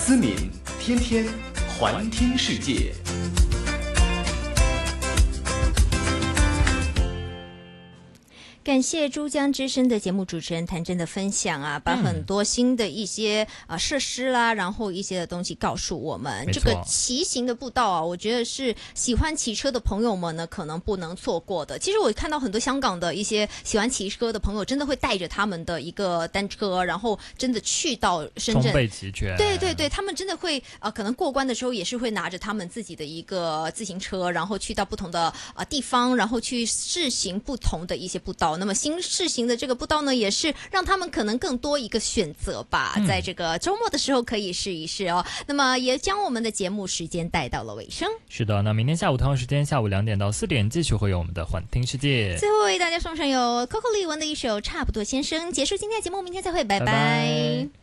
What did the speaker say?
思敏天天环听世界。 感谢珠江之声的节目主持人谭真的分享啊，把很多新的一些设施啦，然后一些的东西告诉我们。这个骑行的步道啊，我觉得是喜欢骑车的朋友们呢，可能不能错过的。其实我看到很多香港的一些喜欢骑车的朋友，真的会带着他们的一个单车，然后真的去到深圳， 装备齐全。 对对对，他们真的会可能过关的时候也是会拿着他们自己的一个自行车，然后去到不同的地方，然后去试行不同的一些步道。那么新试行的这个步道呢，也是让他们可能更多一个选择吧，在这个周末的时候可以试一试哦。那么也将我们的节目时间带到了尾声。 是的，那明天下午同样时间，下午2点到4点，继续会有我们的环听世界。 最后为大家送上由 Coco 李玟的一首《差不多先生》，结束今天的节目，明天再会，拜拜。